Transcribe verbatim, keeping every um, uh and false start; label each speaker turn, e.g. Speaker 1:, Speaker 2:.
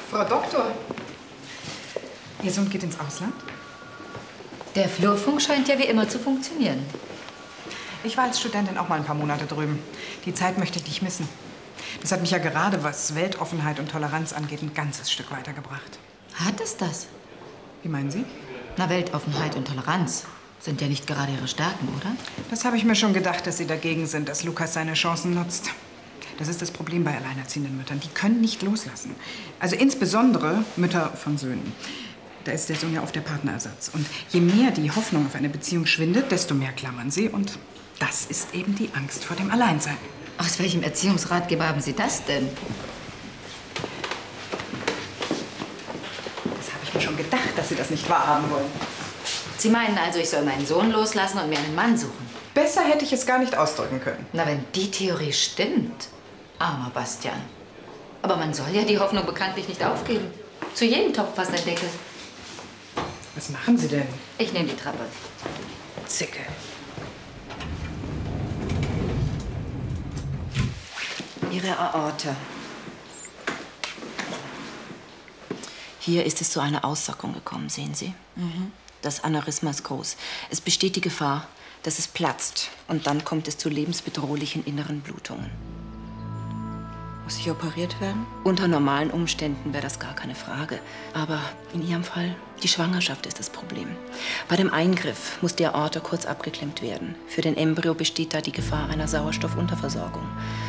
Speaker 1: Frau Doktor. Ihr Sohn geht ins Ausland?
Speaker 2: Der Flurfunk scheint ja wie immer zu funktionieren.
Speaker 1: Ich war als Studentin auch mal ein paar Monate drüben. Die Zeit möchte ich nicht missen. Das hat mich ja gerade, was Weltoffenheit und Toleranz angeht, ein ganzes Stück weitergebracht.
Speaker 2: Hat es das?
Speaker 1: Wie meinen Sie?
Speaker 2: Na, Weltoffenheit und Toleranz sind ja nicht gerade Ihre Stärken, oder?
Speaker 1: Das habe ich mir schon gedacht, dass Sie dagegen sind, dass Lukas seine Chancen nutzt. Das ist das Problem bei alleinerziehenden Müttern. Die können nicht loslassen. Also insbesondere Mütter von Söhnen. Da ist der Sohn ja oft der Partnerersatz. Und je mehr die Hoffnung auf eine Beziehung schwindet, desto mehr klammern sie. Und das ist eben die Angst vor dem Alleinsein.
Speaker 2: Aus welchem Erziehungsratgeber haben Sie das denn?
Speaker 1: Das habe ich mir schon gedacht, dass Sie das nicht wahrhaben wollen.
Speaker 2: Sie meinen also, ich soll meinen Sohn loslassen und mir einen Mann suchen?
Speaker 1: Besser hätte ich es gar nicht ausdrücken können.
Speaker 2: Na, wenn die Theorie stimmt. Armer Bastian. Aber man soll ja die Hoffnung bekanntlich nicht aufgeben. Zu jedem Topf passt ein Deckel.
Speaker 1: Was machen Sie denn?
Speaker 2: Ich nehme die Treppe.
Speaker 1: Zicke.
Speaker 3: Ihre Aorta. Hier ist es zu einer Aussackung gekommen, sehen Sie? Mhm. Das Aneurysma ist groß. Es besteht die Gefahr, dass es platzt. Und dann kommt es zu lebensbedrohlichen inneren Blutungen. Muss ich operiert werden? Unter normalen Umständen wäre das gar keine Frage. Aber in Ihrem Fall, die Schwangerschaft ist das Problem. Bei dem Eingriff muss die Aorta kurz abgeklemmt werden. Für den Embryo besteht da die Gefahr einer Sauerstoffunterversorgung.